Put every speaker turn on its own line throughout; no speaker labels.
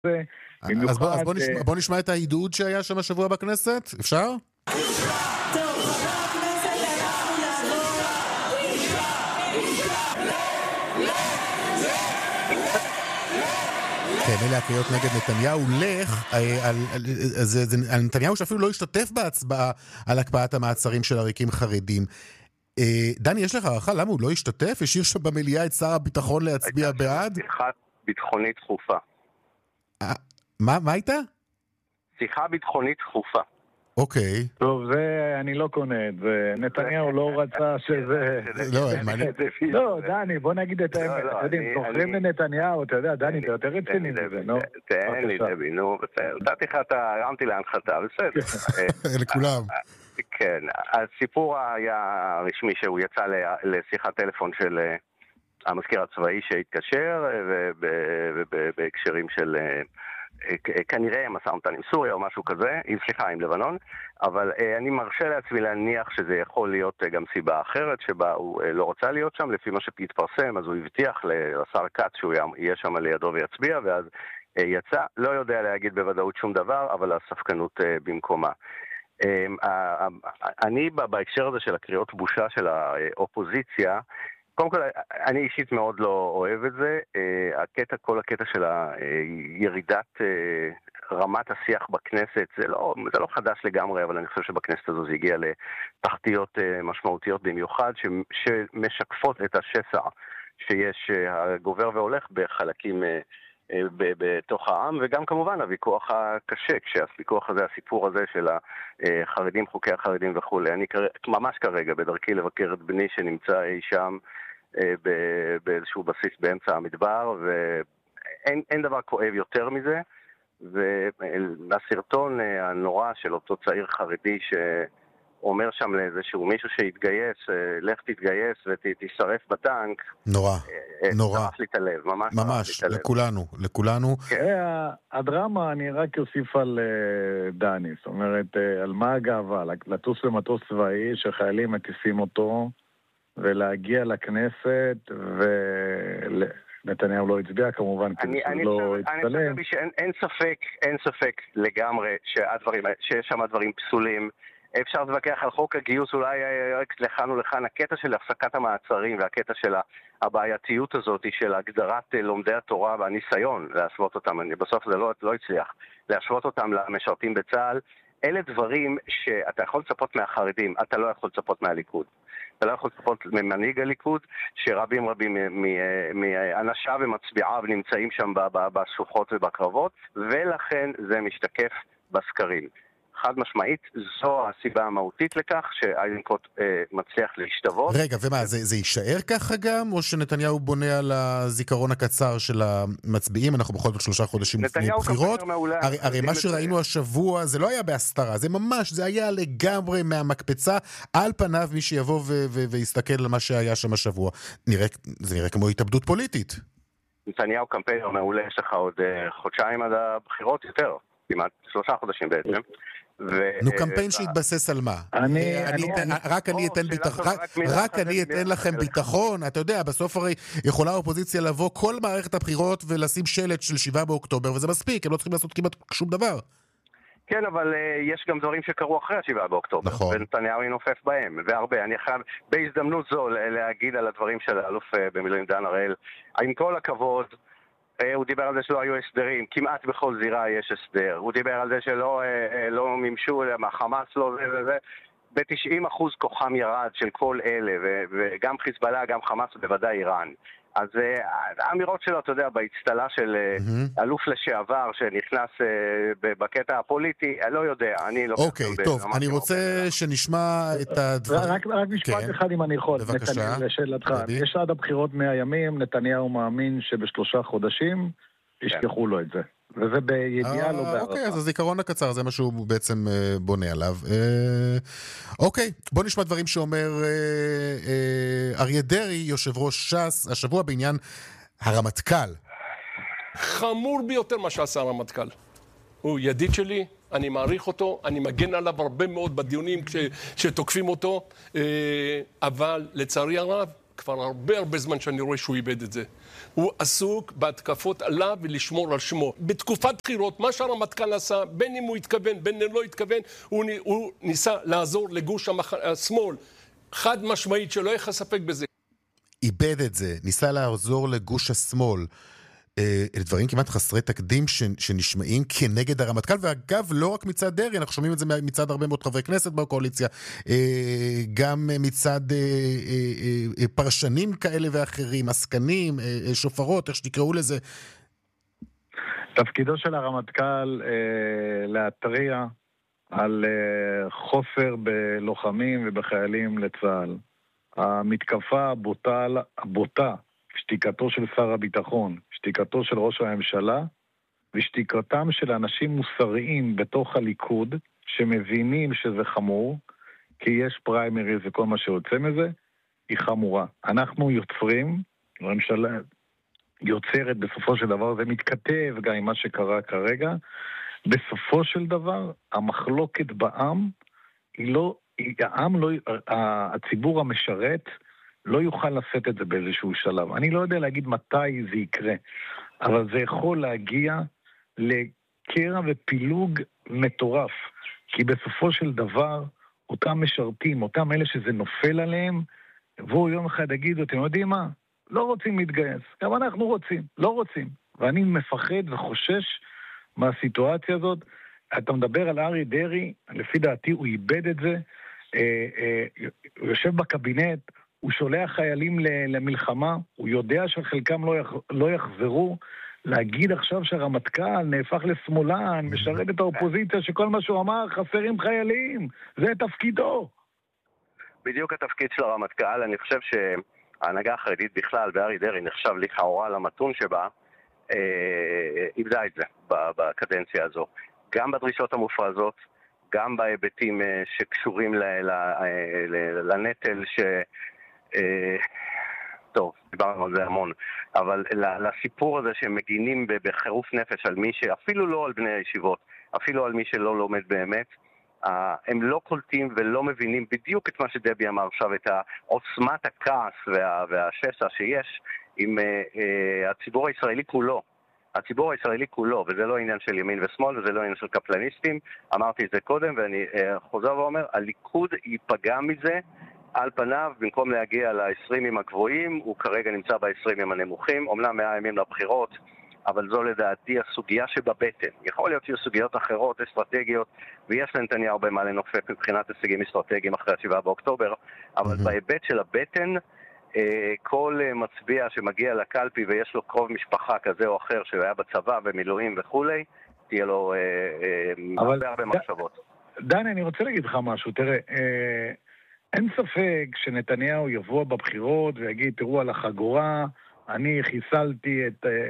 אז בוא נשמע את העידוד שהיה שם השבוע בכנסת, אפשר? כן, אלה הקריאות נגד נתניהו, לך, נתניהו שאפילו לא השתתף בהצבעה על הקפאת המעצרים של עריקים חרדים. דני, יש לך הערכה למה הוא לא השתתף? השאיר שם במליאה את שר הביטחון להצביע בעד?
שיחה ביטחונית דחופה.
מה הייתה?
שיחה ביטחונית דחופה.
אוקיי.
טוב, זה אני לא קונה את זה. נתניהו לא רצה שזה... לא, דני, בוא נגיד את האמת. זוכרים לנתניהו, אתה יודע, דני, אתה יותר רציני מזה, נו?
תן לי, דבי, נו, בסדר. נתתי לך, הרמתי להנחתה, בסדר.
לכולם.
כן, הסיפור היה רשמי שהוא יצא לשיחת טלפון של המזכיר הצבאי שהתקשר, ובהקשרים של... כנראה משא ומתן עם סוריה או משהו כזה, עם לבנון, אבל אני מרשה לעצמי להניח שזה יכול להיות גם סיבה אחרת שבה הוא לא רוצה להיות שם, לפי מה שהתפרסם, אז הוא הבטיח לשר כץ שהוא יהיה שם לידו ויצביע, ואז יצא, לא יודע להגיד בוודאות שום דבר, אבל הספקנות במקומה. אני בהקשר הזה של הקריאות בושה של האופוזיציה, קודם כל, אני אישית מאוד לא אוהב את זה. כל הקטע של ירידת רמת השיח בכנסת, זה לא חדש לגמרי, אבל אני חושב שבכנסת הזו זה הגיע לתחתיות משמעותיות במיוחד, שמשקפות את השסע שיש הגובר והולך בחלקים בתוך העם, וגם כמובן הוויכוח הקשה, כשהוויכוח הזה, הסיפור הזה של החרדים, חוקי החרדים וכו'. אני ממש כרגע בדרכי לבקר את בני שנמצא אי שם באיזשהו בסיס באמצע המדבר, ואין דבר כואב יותר מזה, והסרטון הנורא של אותו צעיר חרדי אומר שם לאיזשהו מישהו שהתגייס, לך תתגייס ותשרף בטנק.
נורא, נורא.
ממש להתעלב,
ממש, לכולנו.
הדרמה, אני רק אוסיף על דני, זאת אומרת, על מה הגאווה, לטוס במטוס צבאי שחיילים מטיסים אותו, ולהגיע לכנסת, ונתניהו לא הצביע כמובן,
אני חושב שאין ספק לגמרי שיש שם דברים פסולים. אפשר להתווכח על חוק הגיוס, אולי לכאן ולכאן, הקטע של הפסקת המעצרים והקטע של הבעייתיות הזאת של הגדרת לומדי התורה והניסיון להשוות אותם, בסוף זה לא הצליח, להשוות אותם למשרתים בצה"ל, אלה דברים שאתה יכול לצפות מהחרדים, אתה לא יכול לצפות מהליכוד. אתה לא יכול לצפות ממנהיג הליכוד, שרבים מאנשיו ומצביעיו נמצאים שם בשוחות ובקרבות, ולכן זה משתקף בסקרים. חד משמעית, זו הסיבה המהותית לכך שאיזנקוט מצליח להשתוות.
רגע, ומה, זה יישאר ככה גם, או שנתניהו בונה על הזיכרון הקצר של המצביעים? אנחנו בכל זאת 3 חודשים לפני בחירות. הרי מה שראינו השבוע, זה לא היה בהסתרה, זה ממש, זה היה לגמרי מהמקפצה, על פניו מי שיבוא ויסתכל על מה שהיה שם השבוע. זה נראה כמו התאבדות פוליטית.
נתניהו קמפיינר מעולה, יש לך עוד חודשיים עד הבחירות יותר, כמעט 3 חודשים בעצם.
נו, קמפיין שהתבסס על מה? רק אני אתן לכם ביטחון, אתה יודע, בסוף הרי יכולה האופוזיציה לבוא כל מערכת הבחירות ולשים שלט של 7 באוקטובר, וזה מספיק, הם לא צריכים לעשות כמעט שום דבר.
כן, אבל יש גם דברים שקרו אחרי 7 באוקטובר, ונתניהו ינופף בהם, והרבה. אני חייב בהזדמנות זו להגיד על הדברים של האלוף במילואים דן הראל, עם כל הכבוד, הוא דיבר על זה שלא היו הסדרים, כמעט בכל זירה יש הסדר. הוא דיבר על זה שלא מימשו, מהחמאס לא זה. ב-90% כוחם ירד של כל אלה, וגם חיזבאללה, גם חמאס, בוודאי איראן. אז האמירות שלו, אתה יודע, בהצטלה של אלוף לשעבר שנכנס בקטע הפוליטי, לא יודע, אני לא...
אוקיי, טוב, אני רוצה שנשמע את הדברים.
רק משפט אחד אם אני יכול.
בבקשה.
לשאלתך, יש עד הבחירות 100 ימים, נתניהו מאמין שב3 חודשים ישכחו לו את זה. וזה בידיעה לא בערכה.
אוקיי, אז הזיכרון הקצר, זה מה שהוא בעצם בונה עליו. אוקיי, בוא נשמע דברים שאומר אריה דרעי, יושב ראש ש"ס, השבוע בעניין הרמטכ"ל.
חמור ביותר מה שעשה הרמטכ"ל. הוא ידיד שלי, אני מעריך אותו, אני מגן עליו הרבה מאוד בדיונים שתוקפים אותו, אבל לצערי הרב, כבר הרבה זמן שאני רואה שהוא איבד את זה. הוא עסוק בהתקפות עליו ולשמור על שמו. בתקופת בחירות, מה שהרמטכ"ל עשה, בין אם הוא התכוון, בין אם לא התכוון, הוא ניסה לעזור לגוש השמאל. חד משמעית שלא יהיה ספק בזה.
איבד את זה, ניסה לעזור לגוש השמאל. אלה דברים כמעט חסרי תקדים שנשמעים כנגד הרמטכ"ל, ואגב, לא רק מצד דרעי, אנחנו שומעים את זה מצד הרבה מאוד חברי כנסת בקואליציה, גם מצד פרשנים כאלה ואחרים, עסקנים, שופרות, איך שתקראו לזה.
תפקידו של הרמטכ"ל להתריע על חוסר בלוחמים ובחיילים לצה"ל. המתקפה הבוטה, שתיקתו של שר הביטחון, שתיקתו של ראש הממשלה, ושתיקתם של אנשים מוסריים בתוך הליכוד, שמבינים שזה חמור, כי יש פריימריז וכל מה שיוצא מזה, היא חמורה. אנחנו יוצרים, הממשלה יוצרת בסופו של דבר, זה מתכתב גם עם מה שקרה כרגע, בסופו של דבר, המחלוקת בעם, הציבור המשרת, לא יוכל לשאת את זה באיזשהו שלב. אני לא יודע להגיד מתי זה יקרה, אבל זה יכול להגיע לקרע ופילוג מטורף. כי בסופו של דבר, אותם משרתים, אותם אלה שזה נופל עליהם, והוא יום אחד יגידו, אתם יודעים מה? לא רוצים להתגייס. גם אנחנו רוצים, לא רוצים. ואני מפחד וחושש מהסיטואציה הזאת. אתה מדבר על אריה דרעי, לפי דעתי הוא איבד את זה, הוא יושב בקבינט, הוא שולח חיילים למלחמה, הוא יודע שחלקם לא יחזרו, להגיד עכשיו שהרמטכ"ל נהפך לשמאלן, משרת את האופוזיציה, שכל מה שהוא אמר, חסרים חיילים, זה תפקידו.
בדיוק התפקיד של הרמטכ"ל, אני חושב שההנהגה החרדית בכלל, ואריה דרעי נחשב לכאורה למתון שבה, איבדה את זה בקדנציה הזו. גם בדרישות המופרזות, גם בהיבטים שקשורים לנטל טוב, דיברנו על זה המון, אבל לסיפור הזה שהם מגינים בחירוף נפש על מי שאפילו לא על בני הישיבות, אפילו על מי שלא לומד באמת, הם לא קולטים ולא מבינים בדיוק את מה שדבי אמר עכשיו, את עוצמת הכעס והשסע שיש עם הציבור הישראלי כולו. הציבור הישראלי כולו, וזה לא עניין של ימין ושמאל, וזה לא עניין של קפלניסטים, אמרתי את זה קודם, ואני חוזר ואומר, הליכוד ייפגע מזה, על פניו, במקום להגיע ל-20 הגבוהים, הוא כרגע נמצא ב-20 הנמוכים, אומנם 100 ימים לבחירות, אבל זו לדעתי הסוגיה שבבטן. יכול להיות שיהיו סוגיות אחרות, אסטרטגיות, ויש לנתניהו במה לנופף מבחינת הישגים אסטרטגיים אחרי 7 באוקטובר, אבל בהיבט של הבטן, כל מצביע שמגיע לקלפי ויש לו קרוב משפחה כזה או אחר שהיה בצבא ומילואים וכולי, תהיה לו הרבה מחשבות.
דני, אני רוצה להגיד לך משהו, תראה, אין ספק שנתניהו יבוא בבחירות ויגיד, תראו על החגורה, אני חיסלתי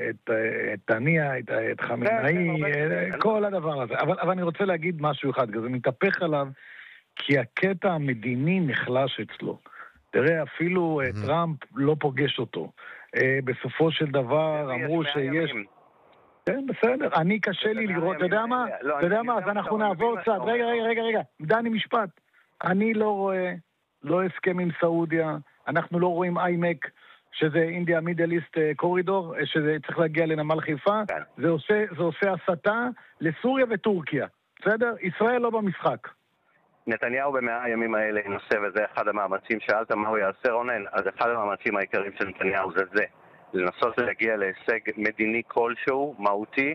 את תניה, את חמינאי, כל הדבר הזה. אבל אני רוצה להגיד משהו אחד, זה מתהפך עליו, כי הקטע המדיני נחלש אצלו. תראה, אפילו טראמפ לא פוגש אותו. בסופו של דבר אמרו שיש... כן, בסדר. אני קשה לי לראות, אתה יודע מה? אתה יודע מה? אז אנחנו נעבור צד. רגע. דני, משפט. אני לא רואה, לא הסכם עם סעודיה, אנחנו לא רואים איימק, שזה אינדיה מידל איסט קורידור, שזה צריך להגיע לנמל חיפה, זה עושה הסתה לסוריה וטורקיה. בסדר? ישראל לא במשחק.
נתניהו ב100 הימים האלה ינסה, וזה אחד המאמצים, שאלת מה הוא יעשה רונן, אז אחד המאמצים העיקריים של נתניהו זה לנסות להגיע להישג מדיני כלשהו, מהותי,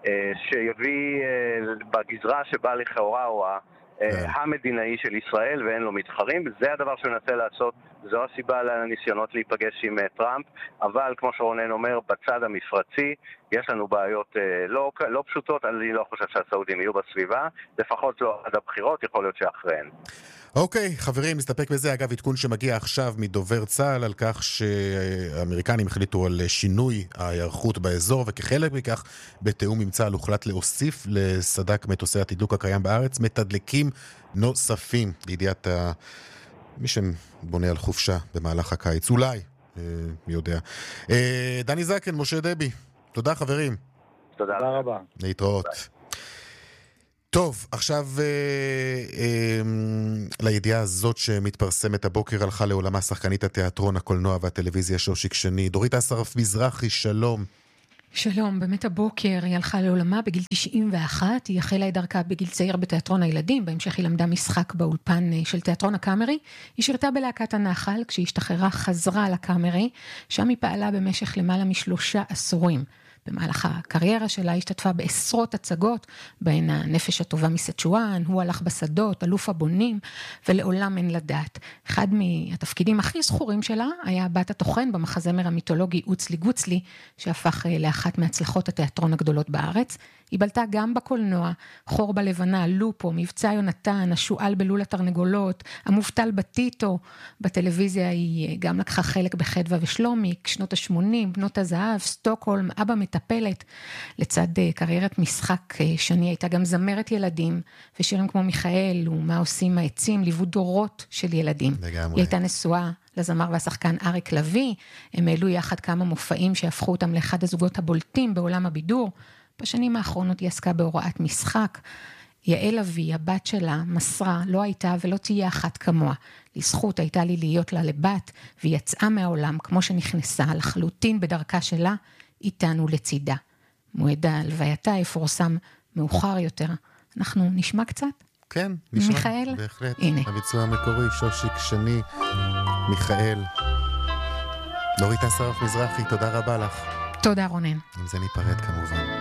שיביא בגזרה שבה לכאורה הוא המדינאי של ישראל ואין לו מתחרים. זה הדבר שהוא ננסה לעשות, זו הסיבה לניסיונות להיפגש עם טראמפ, אבל כמו שרונן אומר, בצד המפרצי יש לנו בעיות לא פשוטות, אני לא חושב שהסעודים יהיו בסביבה, לפחות לא עד הבחירות, יכול להיות שאחריהן.
אוקיי, חברים, נסתפק בזה. אגב, עדכון שמגיע עכשיו מדובר צה"ל על כך שהאמריקנים החליטו על שינוי ההיערכות באזור, וכחלק מכך, בתאום עם צה"ל הוחלט להוסיף לסדק מטוסי התדלוק הקיים בארץ מתדלקים נוספים, לידיעת מי שבונה על חופשה במהלך הקיץ. אולי, מי יודע. דני זקן, משה דבי, תודה חברים.
תודה רבה.
להתראות. טוב, עכשיו לידיעה הזאת שמתפרסמת הבוקר, הלכה לעולמה שחקנית התיאטרון, הקולנוע והטלוויזיה שושיק שני. דורית אסרף מזרחי, שלום.
שלום, באמת הבוקר היא הלכה לעולמה בגיל 91, היא החלה את דרכה בגיל צעיר בתיאטרון הילדים, בהמשך היא למדה משחק באולפן של תיאטרון הקאמרי, היא שירתה בלהקת הנחל, כשהיא השתחררה חזרה לקאמרי, שם היא פעלה במשך למעלה מ3 עשורים. במהלך הקריירה שלה השתתפה בעשרות הצגות, בהן הנפש הטובה מסצ'ואן, הוא הלך בשדות, אלוף הבונים, ולעולם אין לדעת. אחד מהתפקידים הכי זכורים שלה היה בת התוכן במחזמר המיתולוגי אוצלי גוצלי, שהפך לאחת מהצלחות התיאטרון הגדולות בארץ. היא בלטה גם בקולנוע, חור בלבנה, לופו, מבצע יונתן, השואל בלול התרנגולות, המובטל בטיטו. בטלוויזיה היא גם לקחה חלק בחדווה ושלומיק, שנות ה-80, בנות הזהב, סטוקהולם, אבא מטפלת. לצד קריירת משחק שני הייתה גם זמרת ילדים, ושירים כמו מיכאל ומה עושים העצים, ליוו דורות של ילדים.
לגמרי.
היא הייתה נשואה לזמר והשחקן אריק לוי, הם העלו יחד כמה מופעים שהפכו אותם לאחד הזוגות הבולטים בעולם הבידור. בשנים האחרונות היא עסקה בהוראת משחק. יעל אבי, הבת שלה, מסרה, לא הייתה ולא תהיה אחת כמוה. לזכות הייתה לי להיות לה לבת, והיא יצאה מהעולם כמו שנכנסה, לחלוטין בדרכה שלה, איתנו לצידה. מועד הלווייתה יפורסם מאוחר יותר. אנחנו נשמע קצת?
כן, נשמע.
מיכאל?
בהחלט.
הנה.
הביצוע המקורי, שושיק שני, מיכאל. דורית אסרף מזרחי, תודה רבה לך.
תודה רונן.
עם זה ניפרד כמובן.